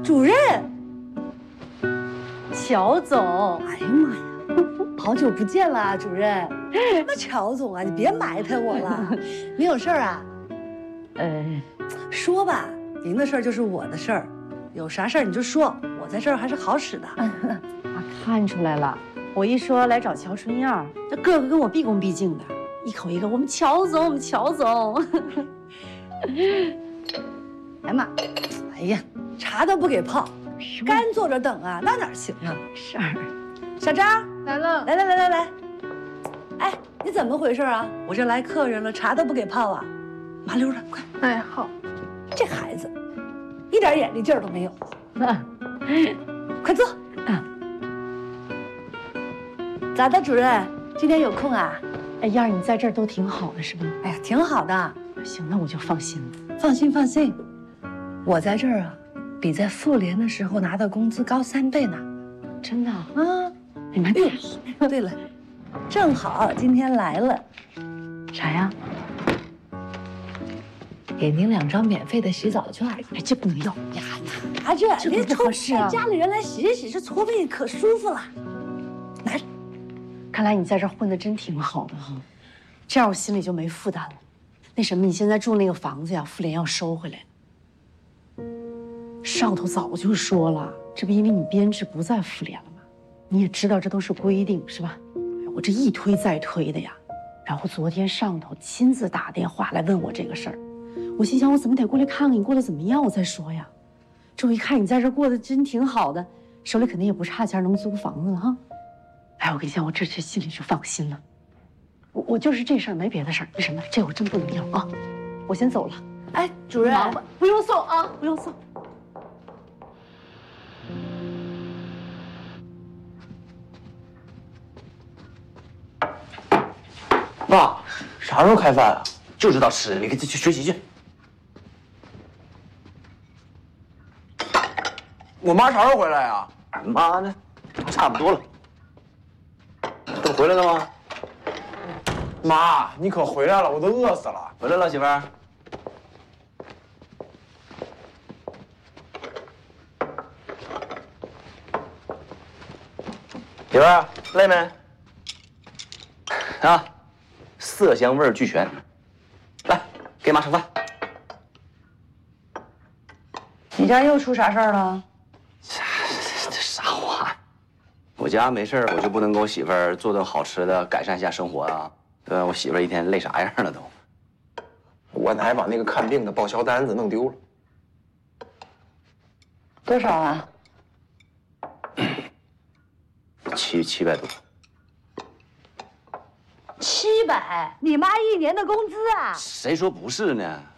主任， 乔总， 哎呀妈呀，好久不见了啊，主任。什么乔总啊，你别埋汰我了。您有事儿啊？说吧，您的事儿就是我的事儿，有啥事儿你就说，我在这儿还是好使的。 看出来了，我一说来找乔春燕，这个个跟我毕恭毕敬的，一口一个我们乔总，我们乔总。 哎妈，哎呀，茶都不给泡，干坐着等啊，那哪行啊？ 事儿， 小张来了， 来，哎，你怎么回事啊？我这来客人了，茶都不给泡啊？麻溜的，快！ 哎，好。 这孩子，一点眼力劲儿都没有。快坐。咋的，主任？今天有空啊？ 哎，燕儿，你在这儿都挺好的，是吧？ 哎呀，挺好的。 行，那我就放心了。 放心，我在这儿啊，比在妇联的时候拿的工资高3倍呢。 真的啊？ 你们太好。对了，正好今天来了， 啥呀？ 给您2张免费的洗澡券。 哎，这不能要呀，拿着， 这不合适啊！ 家里人来洗洗，这搓背可舒服了。拿着。 看来你在这儿混的真挺好的哈，这样我心里就没负担了。那什么，你现在住那个房子呀，妇联要收回来。上头早就说了，这不因为你编制不在妇联了吗？你也知道这都是规定，是吧？我这一推再推的呀。然后昨天上头亲自打电话来问我这个事儿，我心想我怎么得过来看看你过得怎么样，我再说呀。这我一看你在这过得真挺好的，手里肯定也不差钱，能租个房子了哈。哎，我跟你讲，我这心里就放心了。我就是这事儿，没别的事儿。那什么，这我真不能要啊！我先走了。 哎，主任， 忙吧，不用送啊，不用送。 爸，啥时候开饭啊？就知道吃，你去学习去。 我妈啥时候回来呀？ 妈呢？差不多了。都回来了吗？ 妈，你可回来了，我都饿死了。 回来了，媳妇儿。媳妇儿累没？啊，色香味俱全。来，给妈盛饭。 你家又出啥事儿了？ 这啥话？我家没事儿，我就不能给我媳妇儿做顿好吃的，改善一下生活啊？对吧？我媳妇儿一天累啥样了都？ 我奶把那个看病的报销单子弄丢了。 多少啊 ？700多。 700？你妈1年的工资啊？ 谁说不是呢？